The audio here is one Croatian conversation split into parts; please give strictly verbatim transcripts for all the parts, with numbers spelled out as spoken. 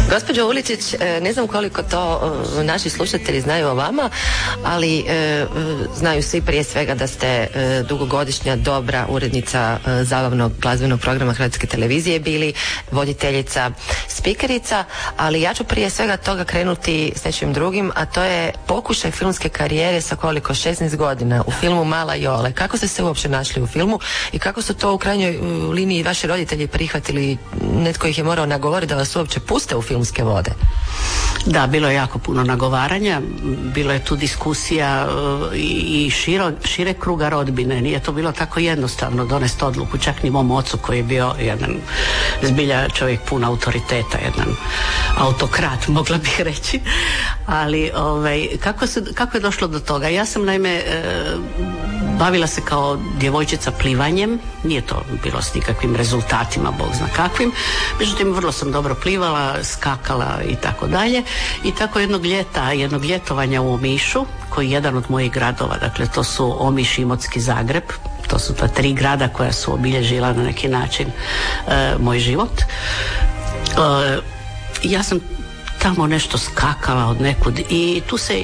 Gospođo Uličić, ne znam koliko to naši slušatelji znaju o vama, ali znaju svi prije svega da ste dugogodišnja dobra urednica zabavnog glazbenog programa Hrvatske televizije bili, voditeljica, spikerica, ali ja ću prije svega toga krenuti s nečim drugim, a to je pokušaj filmske karijere sa koliko, šesnaest godina u filmu Mala Jole. Kako ste se uopće našli u filmu i kako su to u krajnjoj liniji vaši roditelji prihvatili? Netko ih je morao nagovoriti da vas uopće puste u filmske vode. Da, bilo je jako puno nagovaranja, bilo je tu diskusija i širo, šire kruga rodbine. Nije to bilo tako jednostavno donesti odluku, čak ni mom ocu koji je bio jedan zbilja čovjek pun autoriteta, jedan autokrat, mogla bih reći. Ali ovaj, kako, se, kako je došlo do toga? Ja sam naime e, bavila se kao djevojčica plivanjem, nije to bilo s nikakvim rezultatima, bog zna kakvim, međutim vrlo sam dobro plivala, skakala i tako dalje. I tako jednog ljeta, jednog ljetovanja u Omišu, koji je jedan od mojih gradova, dakle to su Omiš, Imotski, Zagreb, to su ta tri grada koja su obilježila na neki način e, moj život. E, ja sam tamo nešto skakala od nekud i tu se e,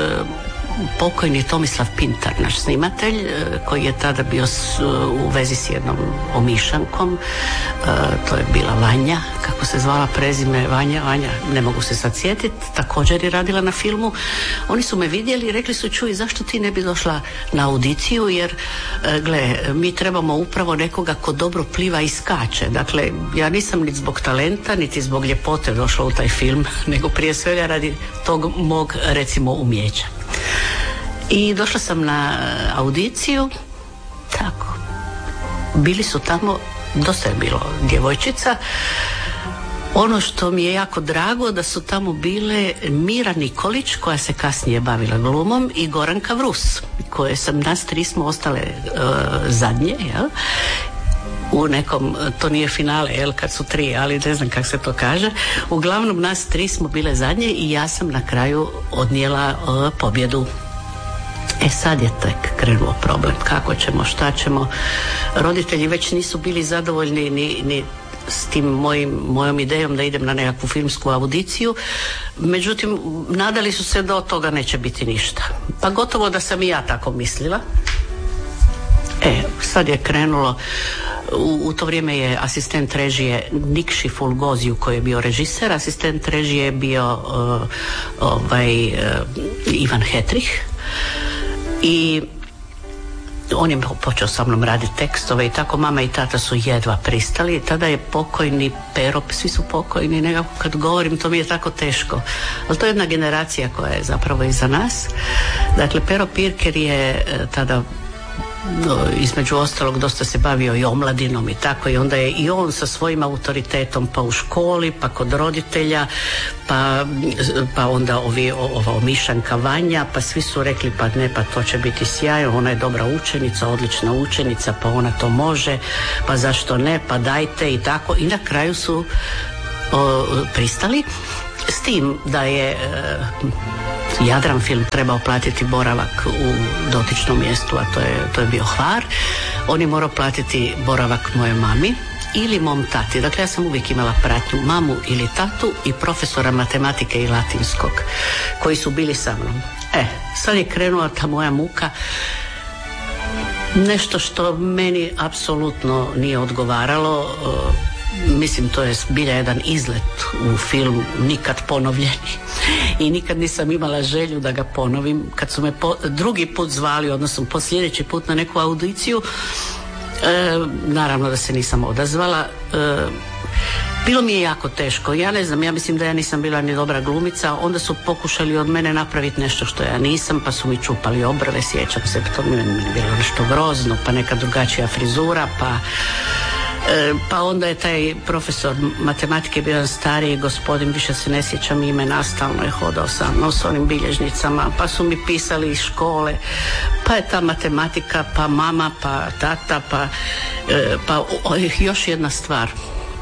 pokojni Tomislav Pintar, naš snimatelj, koji je tada bio u vezi s jednom Omišankom, to je bila Vanja, kako se zvala prezime, Vanja, Vanja, ne mogu se sad sjetiti, također je radila na filmu. Oni su me vidjeli i rekli su, čuj, zašto ti ne bi došla na audiciju, jer gle, mi trebamo upravo nekoga ko dobro pliva i skače. Dakle, ja nisam niti zbog talenta, niti zbog ljepote došla u taj film, nego prije svega radi tog mog, recimo, umjeća. I došla sam na audiciju, tako, bili su tamo, dosta je bilo djevojčica. Ono što mi je jako drago, da su tamo bile Mira Nikolić, koja se kasnije bavila glumom, i Goranka Vrus, koje sam, nas tri smo ostale uh, zadnje, jel? U nekom, to nije finale, jel, kad su tri, ali ne znam kako se to kaže. Uglavnom nas tri smo bile zadnje i ja sam na kraju odnijela uh, pobjedu. E sad je tek krenuo problem, kako ćemo, šta ćemo. Roditelji već nisu bili zadovoljni ni, ni s tim mojim, mojom idejom da idem na nekakvu filmsku audiciju, međutim nadali su se da od toga neće biti ništa. Pa gotovo da sam i ja tako mislila. E, sad je krenulo, u, u to vrijeme je asistent režije Nikši Fulgoziju, koji je bio režiser, asistent režije je bio uh, ovaj, uh, Ivan Hetrih, i on je počeo sa mnom raditi tekstove i tako. Mama i tata su jedva pristali. Tada je pokojni Pero, svi su pokojni, nekako kad govorim to mi je tako teško, ali to je jedna generacija koja je zapravo iza nas. Dakle, Pero Pirker je tada između ostalog dosta se bavio i omladinom i tako, i onda je i on sa svojim autoritetom, pa u školi, pa kod roditelja, pa, pa onda ovi, ova Omišanka Vanja, pa svi su rekli pa ne, pa to će biti sjajno, ona je dobra učenica, odlična učenica, pa ona to može, pa zašto ne, pa dajte i tako, i na kraju su o, pristali, s tim da je Jadran film trebao platiti boravak u dotičnom mjestu, a to je, to je bio Hvar. On je morao platiti boravak moje mami ili mom tati. Dakle, ja sam uvijek imala pratnju, mamu ili tatu i profesora matematike i latinskog koji su bili sa mnom. E, sad je krenula ta moja muka, nešto što meni apsolutno nije odgovaralo. Mislim, to je zbilja jedan izlet u film nikad ponovljeni i nikad nisam imala želju da ga ponovim. Kad su me po, drugi put zvali, odnosno po sljedeći put na neku audiciju, e, naravno da se nisam odazvala. E, bilo mi je jako teško, ja ne znam, ja mislim da ja nisam bila ni dobra glumica. Onda su pokušali od mene napraviti nešto što ja nisam, pa su mi čupali obrve, sjećam se, to mi je bilo nešto grozno, pa neka drugačija frizura, pa pa onda je taj profesor matematike bio stariji gospodin, više se ne sjećam imena, stalno je hodao sa mnom s onim bilježnicama, pa su mi pisali iz škole, pa je ta matematika, pa mama, pa tata, pa, pa o, još jedna stvar.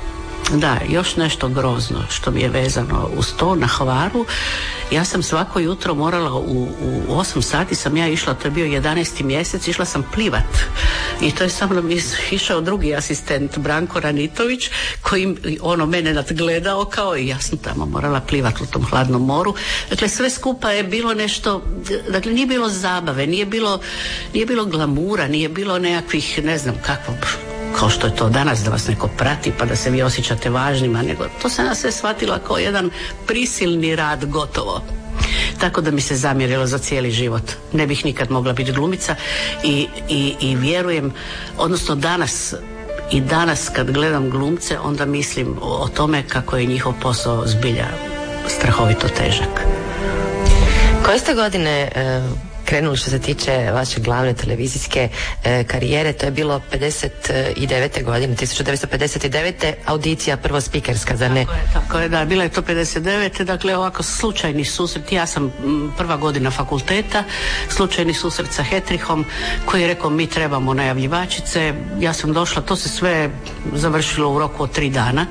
Da, još nešto grozno što mi je vezano uz to na Hvaru. Ja sam svako jutro morala u, u osam sati sam ja išla, to je bio jedanaesti mjesec, išla sam plivat. I to je sa mnom išao drugi asistent Branko Ranitović koji ono mene nadgledao kao i ja sam tamo morala plivat u tom hladnom moru. Dakle, sve skupa je bilo nešto, dakle nije bilo zabave, nije bilo, nije bilo glamura, nije bilo nekakvih, ne znam kako, kao što je to danas da vas neko prati pa da se vi osjećate važnima, nego to sam ja sve shvatila kao jedan prisilni rad gotovo. Tako da mi se zamjerilo za cijeli život. Ne bih nikad mogla biti glumica i, i, i vjerujem, odnosno danas i danas kad gledam glumce onda mislim o, o tome kako je njihov posao zbilja strahovito težak. Koje ste godine uh... krenuli što se tiče vaše glavne televizijske e, karijere? To je bilo pedeset devete godine, tisuću devetsto pedeset devete audicija prvo spikerska, zar ne? Tako je, tako je, da, bila je to pedeset devete dakle ovako slučajni susret, ja sam m, prva godina fakulteta, slučajni susret sa Hetrichom koji je rekao mi trebamo najavljivačice, ja sam došla, to se sve završilo u roku od tri dana.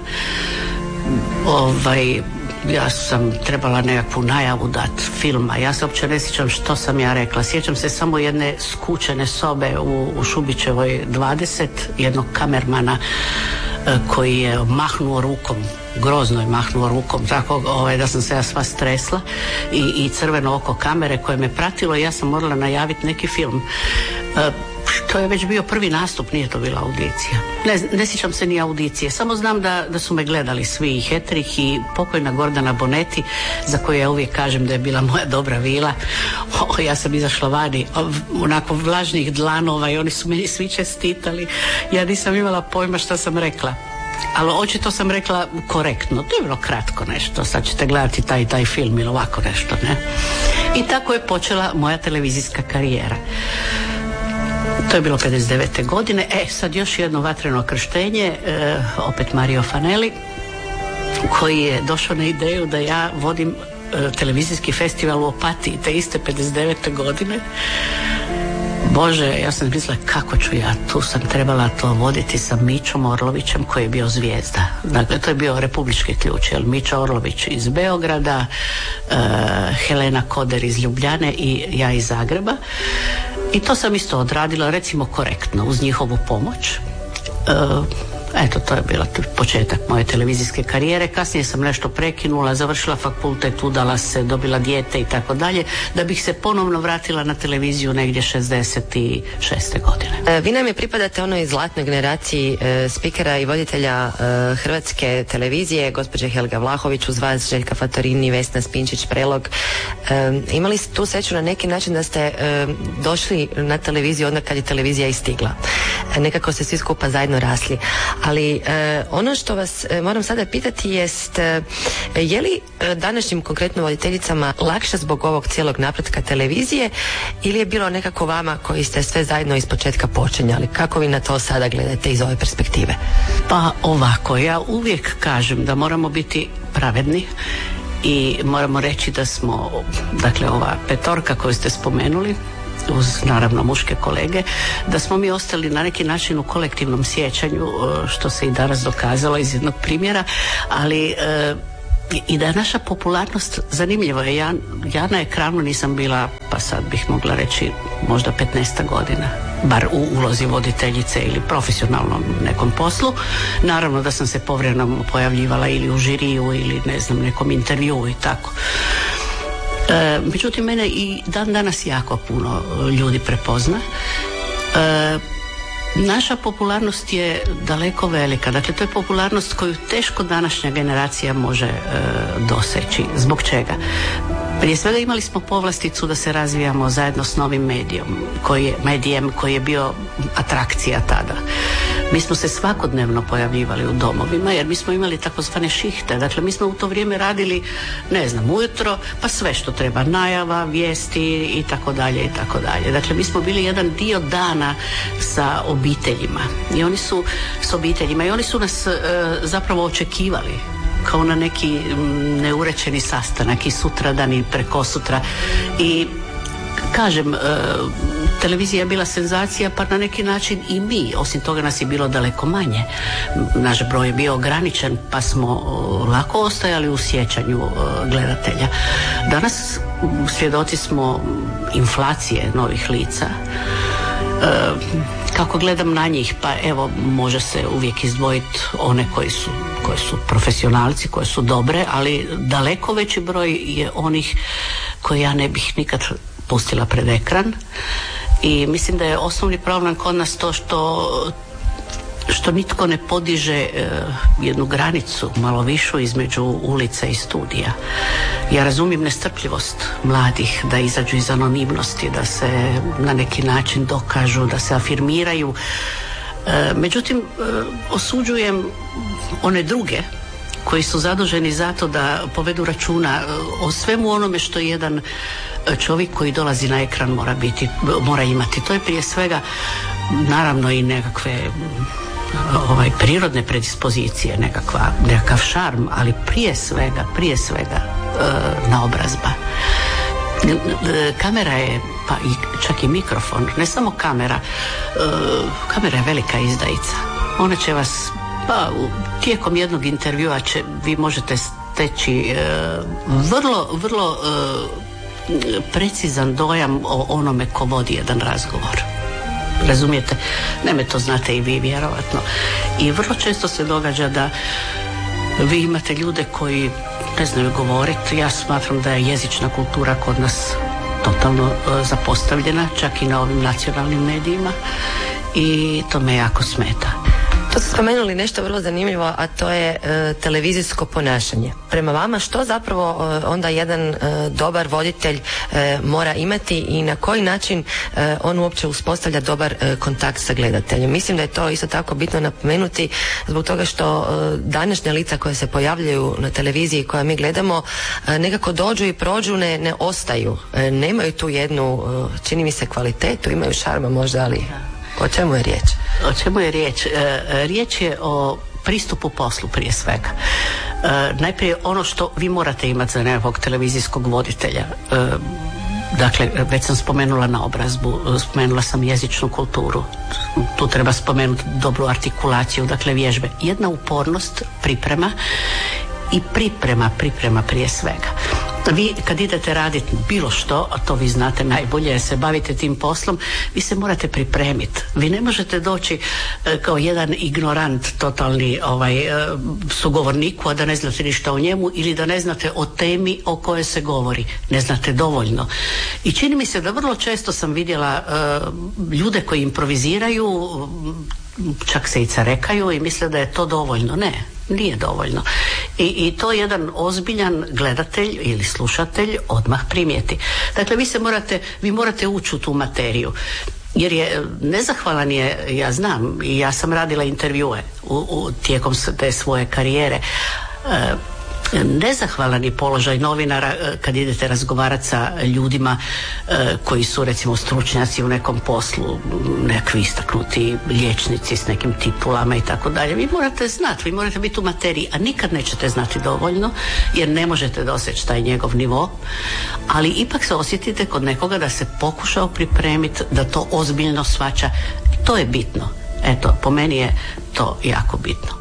Ovaj ja sam trebala nekakvu najavu dati filma, ja se uopće ne sjećam što sam ja rekla, sjećam se samo jedne skučene sobe u, u Šubićevoj dvadeset, jednog kamermana e, koji je mahnuo rukom, grozno je mahnuo rukom, tako ovaj, da sam se ja sva stresla i, i crveno oko kamere koje me pratilo i ja sam morala najaviti neki film. E, To je već bio prvi nastup, nije to bila audicija. Ne, ne sjećam se ni audicije, samo znam da, da su me gledali svi i Hetrich i pokojna Gordana Bonetti, za koju ja uvijek kažem da je bila moja dobra vila. O, ja sam izašla vani, onako vlažnih dlanova i oni su meni svi čestitali. Ja nisam imala pojma šta sam rekla. Ali očito sam rekla korektno, to je bilo kratko nešto, sad ćete gledati taj taj film ili ovako nešto, ne? I tako je počela moja televizijska karijera. To je bilo pedeset devete godine. E, sad još jedno vatreno krštenje, e, opet Mario Fanelli, koji je došao na ideju da ja vodim e, televizijski festival u Opatiji, te iste pedeset devete godine. Bože, ja sam mislila kako ću ja, tu sam trebala to voditi sa Mićom Orlovićem koji je bio zvijezda. Dakle, to je bio republički ključ, jer Mića Orlović iz Beograda, e, Helena Koder iz Ljubljane i ja iz Zagreba. I to sam isto odradila, recimo korektno, uz njihovu pomoć. E, Eto, to je bio početak moje televizijske karijere. Kasnije sam nešto prekinula, završila fakultet, udala se, dobila dijete i tako dalje, da bih se ponovno vratila na televiziju negdje šezdeset šeste godine. Vi nam je pripadate onoj zlatnoj generaciji e, spikera i voditelja e, hrvatske televizije, gospođe Helga Vlahović, uz vas Željka Fatorini, Vesna Spinčić-Prelog. E, imali ste tu sreću na neki način da ste e, došli na televiziju onda kad je televizija istigla. E, nekako ste svi skupa zajedno rasli. Ali e, ono što vas e, moram sada pitati jest e, je li e, današnjim konkretno voditeljicama lakše zbog ovog cijelog napretka televizije ili je bilo nekako vama koji ste sve zajedno ispočetka počinjali? Kako vi na to sada gledate iz ove perspektive? Pa ovako, ja uvijek kažem da moramo biti pravedni i moramo reći da smo, dakle ova petorka koju ste spomenuli, uz naravno muške kolege, da smo mi ostali na neki način u kolektivnom sjećanju, što se i danas dokazalo iz jednog primjera, ali e, i da je naša popularnost, zanimljivo je, ja, ja na ekranu nisam bila, pa sad bih mogla reći možda petnaest godina, bar u ulozi voditeljice ili profesionalnom nekom poslu. Naravno da sam se povremeno pojavljivala ili u žiriju ili ne znam nekom intervjuu i tako. E, međutim, mene i dan danas jako puno ljudi prepozna. E, naša popularnost je daleko velika. Dakle, to je popularnost koju teško današnja generacija može e, doseći. Zbog čega? Prije svega imali smo povlasticu da se razvijamo zajedno s novim medijom, koji je, medijem koji je bio atrakcija tada. Mi smo se svakodnevno pojavljivali u domovima jer mi smo imali takozvane šihte. Dakle, mi smo u to vrijeme radili, ne znam, ujutro, pa sve što treba, najava, vijesti i tako dalje i tako dalje. Dakle, mi smo bili jedan dio dana sa obiteljima i oni su s obiteljima i oni su nas e, zapravo očekivali kao na neki neurećeni sastanak i sutradan i prekosutra. I kažem, televizija je bila senzacija, pa na neki način i mi. Osim toga nas je bilo daleko manje. Naš broj je bio ograničen, pa smo lako ostajali u sjećanju gledatelja. Danas svjedoci smo inflacije novih lica. Kako gledam na njih, pa evo, može se uvijek izdvojiti one koji su, koji su profesionalci, koje su dobre, ali daleko veći broj je onih koje ja ne bih nikad pustila pred ekran. I mislim da je osnovni problem kod nas to što što nitko ne podiže uh, jednu granicu malo višu između ulica i studija. Ja razumijem nestrpljivost mladih da izađu iz anonimnosti, da se na neki način dokažu, da se afirmiraju. Uh, međutim, uh, osuđujem one druge koji su zaduženi zato da povedu računa o svemu onome što jedan čovjek koji dolazi na ekran mora biti, mora imati. To je prije svega naravno i nekakve ovaj, prirodne predispozicije, nekakva, nekakav šarm, ali prije svega, prije svega naobrazba. Kamera je, pa i čak i mikrofon, ne samo kamera, kamera je velika izdajica. Ona će vas, pa tijekom jednog intervjua će, vi možete steći vrlo, vrlo precizan dojam o onome ko vodi jedan razgovor. Razumijete? Ne, to znate i vi vjerovatno. I vrlo često se događa da vi imate ljude koji ne znaju govoriti. Ja smatram da je jezična kultura kod nas totalno uh, zapostavljena, čak i na ovim nacionalnim medijima, i to me jako smeta. To ste spomenuli nešto vrlo zanimljivo, a to je e, televizijsko ponašanje. Prema vama, što zapravo e, onda jedan e, dobar voditelj e, mora imati i na koji način e, on uopće uspostavlja dobar e, kontakt sa gledateljem? Mislim da je to isto tako bitno napomenuti zbog toga što e, današnja lica koja se pojavljaju na televiziji koja mi gledamo e, nekako dođu i prođu, ne, ne ostaju. E, nemaju tu jednu, e, čini mi se, kvalitetu, imaju šarma možda, ali o čemu je riječ? O čemu je riječ? E, riječ je o pristupu poslu prije svega. E, najprije ono što vi morate imati za nekakvog televizijskog voditelja. E, dakle, već sam spomenula naobrazbu, spomenula sam jezičnu kulturu. Tu treba spomenuti dobru artikulaciju, dakle vježbe. Jedna upornost, priprema i priprema, priprema prije svega. Vi kad idete raditi bilo što, a to vi znate najbolje jer se bavite tim poslom, vi se morate pripremiti. Vi ne možete doći e, kao jedan ignorant totalni ovaj, e, sugovorniku, a da ne znate ništa o njemu ili da ne znate o temi o kojoj se govori. Ne znate dovoljno. I čini mi se da vrlo često sam vidjela e, ljude koji improviziraju, čak se i carekaju i misle da je to dovoljno. Ne, nije dovoljno. I, i to jedan ozbiljan gledatelj ili slušatelj odmah primijeti. Dakle, vi se morate, vi morate ući u tu materiju. Jer je nezahvalan je, ja znam, i ja sam radila intervjue u, u, tijekom te svoje karijere. E, nezahvalan je položaj novinara kad idete razgovarati sa ljudima koji su recimo stručnjaci u nekom poslu, nekakvi istaknuti liječnici s nekim titulama i tako dalje. Vi morate znati, vi morate biti u materiji, a nikad nećete znati dovoljno jer ne možete doseći taj njegov nivo, ali ipak se osjetite kod nekoga da se pokušao pripremiti, da to ozbiljno shvaća. To je bitno. Eto, po meni je to jako bitno.